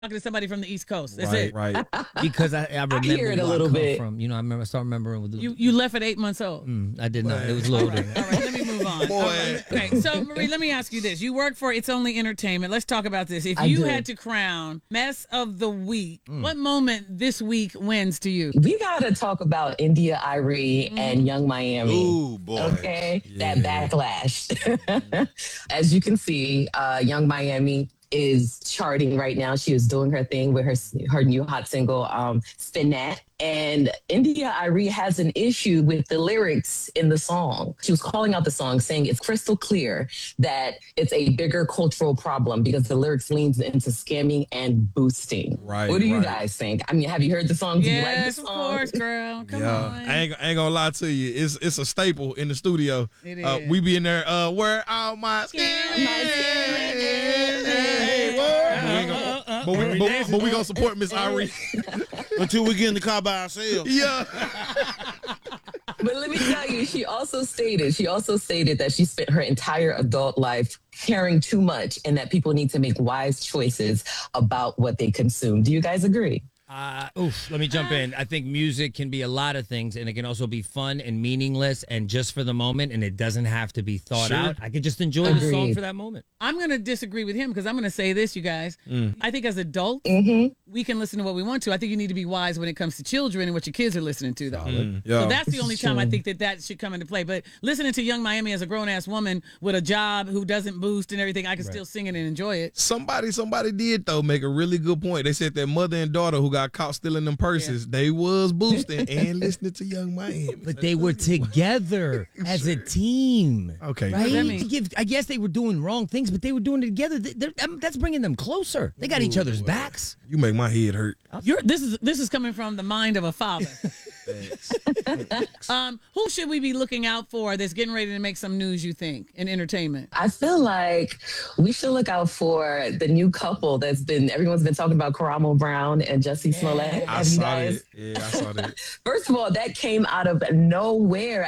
talking to somebody from the East Coast. That's Right, it. right. Because I remember hear it a where I little come bit. from. You know, I start remembering with You left at 8 months old. I did not. It was loaded. All right, let me move on. Boy. All right. Okay, so Marie, let me ask you this. You work for It's Only Entertainment. Let's talk about this. If I you do. had to crown Mess of the Week, what moment this week wins to you? We gotta talk about India Irie and Young Miami. Ooh, boy. Okay, that backlash. As you can see, Young Miami is charting right now. She is doing her thing with her new hot single, Spin That. And India Irie has an issue with the lyrics in the song. She was calling out the song, saying it's crystal clear that it's a bigger cultural problem because the lyrics leans into scamming and boosting. Right, What do you right. guys think? I mean, have you heard the song? Do you like the Yes, of song? course, girl. Come Yeah, on. I ain't gonna lie to you. It's a staple in the studio. It is. We be in there. Where all my skin? Hey, what? We ain't gonna- but we gonna support Miss Irie. Until we get in the car by ourselves. Yeah. But let me tell you, she also stated that she spent her entire adult life caring too much and that people need to make wise choices about what they consume. Do you guys agree? Let me jump in. I think music can be a lot of things, and it can also be fun and meaningless and just for the moment, and it doesn't have to be thought Sure. out. I could just enjoy the song Agreed. for that moment. I'm going to disagree with him because I'm going to say this, you guys. I think as adults, we can listen to what we want to. I think you need to be wise when it comes to children and what your kids are listening to, though. Yeah. So that's the only time I think that should come into play. But listening to Young Miami as a grown-ass woman with a job who doesn't boost and everything, I can still sing it and enjoy it. Somebody did though make a really good point. They said that mother and daughter who got caught stealing them purses, they was boosting and listening to Young Miami. But they were together as a team. Okay. What does that Right? mean? I guess they were doing wrong things, but they were doing it together. That's bringing them closer. They got each other's backs. You make my head hurt. This is coming from the mind of a father. Who should we be looking out for that's getting ready to make some news, you think, in entertainment? I feel like we should look out for the new couple everyone's been talking about, Karamo Brown and Jussie Smollett. I Have you saw guys? that. Yeah, I saw that. First of all, that came out of nowhere,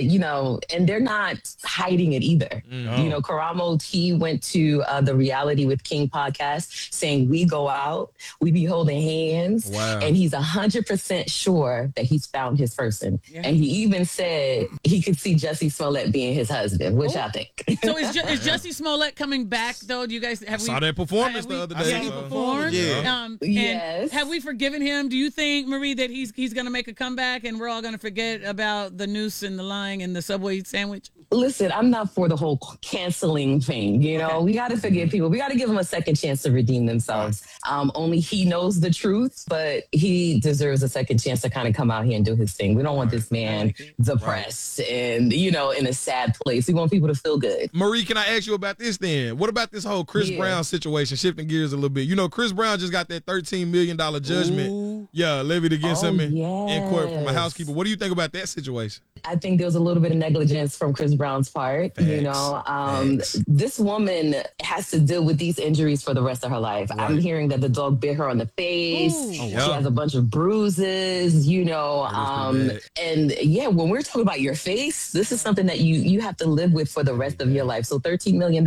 and they're not hiding it either. You know, Karamo, he went to the Reality with King podcast saying, we go out, we be holding hands, Wow. and he's 100% sure that he's found his person. Yeah. And he even said he could see Jussie Smollett being his husband, which I think. So is Jussie Smollett coming back, though? Do you guys have Saw that performance the other day. Have we so- performed? Yeah. And Yes. have we forgiven him? Do you think, Marie, that he's going to make a comeback and we're all going to forget about the noose and the lying and the Subway sandwich? Listen, I'm not for the whole canceling thing. You know, we got to forgive people. We got to give them a second chance to redeem themselves. Only he knows the truth, but he deserves a second chance to kind of come out here and do his thing. We don't want this man depressed and, in a sad place. We want people to feel good. Marie, can I ask you about this then? What about this whole Chris Yeah. Brown situation? Shifting gears a little bit. You know, Chris Brown just got that $13 million judgment. Ooh. Yeah, levied against Oh, him in court from a yes. housekeeper. What do you think about that situation? I think there was a little bit of negligence from Chris Brown's part. Facts. This woman has to deal with these injuries for the rest of her life. I'm hearing that the dog bit her on the face. Ooh. She Yeah. has a bunch of bruises, pretty bad. and yeah, when we're talking about your face, this is something that you have to live with for the rest of your life. So $13 million.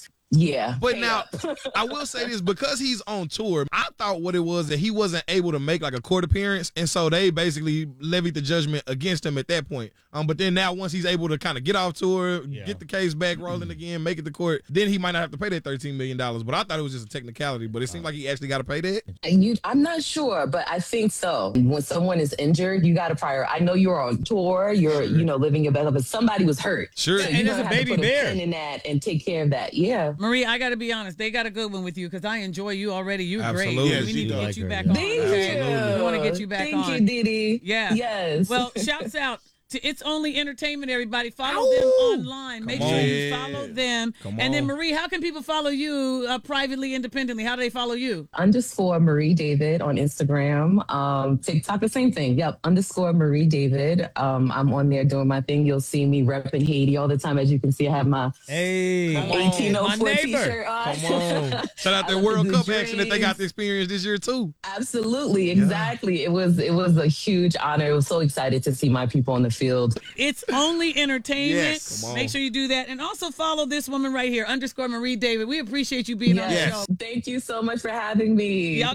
Yeah. But Pay now, up. I will say this, because he's on tour, I thought what it was that he wasn't able to make like a court appearance, and so they basically levied the judgment against him at that point. But then now once he's able to kind of get off tour, get the case back rolling again, make it to court, then he might not have to pay that $13 million. But I thought it was just a technicality, but it seemed like he actually got to pay that. I'm not sure, but I think so. When someone is injured, you got to I know you're on tour, you're living your best life, but somebody was hurt. Sure. So And you there's a have to baby put bear. pin in that and take care of that. Yeah. Marie, I got to be honest. They got a good one with you because I enjoy you already. You're Absolutely. great. Yeah, We she need to does. get you I like back her, on. Thank okay? you. We want to get you back on. Thank you, Didi. Yeah. Yes. Well, shouts out to It's Only Entertainment, everybody. Follow them online. Make sure you follow them. Come And then, on. Marie, how can people follow you privately, independently? How do they follow you? _ Marie David on Instagram. TikTok, the same thing. Yep. _ Marie David. I'm on there doing my thing. You'll see me repping Haiti all the time. As you can see, I have my Hey, Come on. 1804 My neighbor. t-shirt on. come on. Shout out I that love World the Cup action that they dreams. got to experience this year too. Absolutely. Exactly. It was a huge honor. I was so excited to see my people on the field. It's only entertainment. Yes. Come on. Make sure you do that. And also follow this woman right here, _Marie David. We appreciate you being on the show. Thank you so much for having me. Y'all